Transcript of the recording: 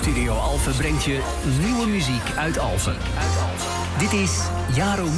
Studio Alphen brengt je nieuwe muziek uit Alphen. Dit is Jaro